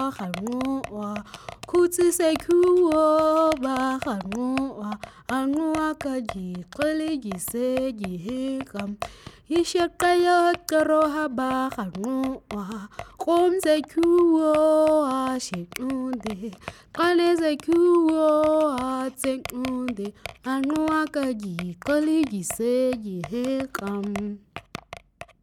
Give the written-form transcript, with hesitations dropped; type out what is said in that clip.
kganua khutsi sekuo ba kganua anua ka jiqele jise jihekam Ishakaya karoha ba khanua Kom sekuo a shikunde Kane sekuo a tsengunde Anua ka jiqele jise jihekam